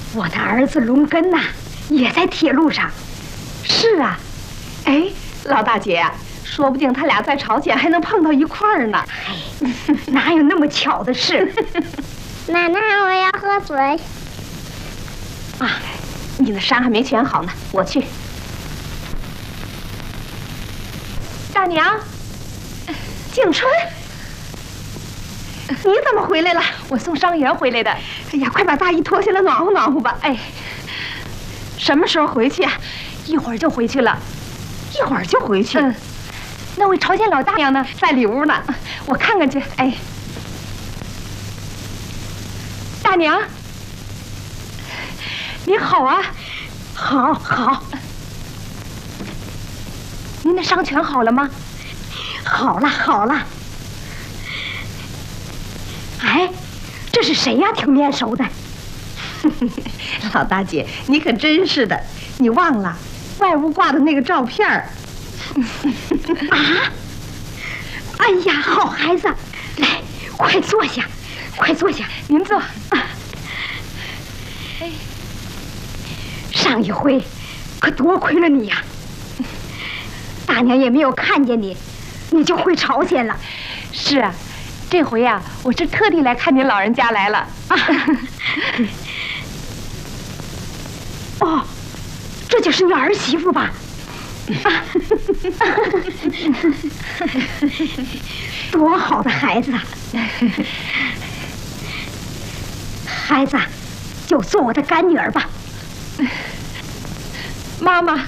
我的儿子龙根呐，也在铁路上。 是啊，哎，老大姐呀，说不定他俩在朝鲜还能碰到一块儿呢。 哎，哪有那么巧的事？ 奶奶，我要喝水。 啊，你的伤还没全好呢，我去。大娘，景春，你怎么回来了？我送伤员回来的。哎呀，快把大衣脱下来暖和暖和吧。哎，什么时候回去啊？一会儿就回去了。一会儿就回去。嗯，那位朝鲜老大娘呢？在里屋呢，我看看去。哎，大娘，你好啊。 好，好。 您的伤全好了吗？ 好了，好了。哎，这是谁呀？挺面熟的。 老大姐，你可真是的，你忘了外屋挂的那个照片儿。 啊！哎呀，好孩子，来，快坐下，快坐下。 您坐。 哎，上一回可多亏了你呀。大娘也没有看见你，你就回朝鲜了。 是啊，这回呀，我是特地来看您老人家来了。 哦，这就是你儿媳妇吧？多好的孩子啊！孩子，就做我的干女儿吧。 妈妈。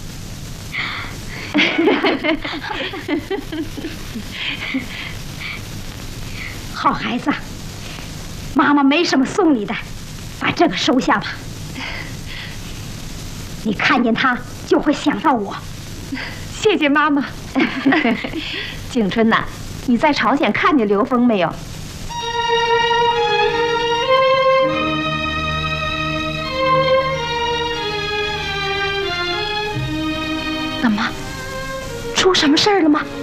好孩子，妈妈没什么送你的，把这个收下吧。你看见他就会想到我。 谢谢妈妈。景春呐，你在朝鲜看见刘峰没有？怎么？出什么事儿了吗？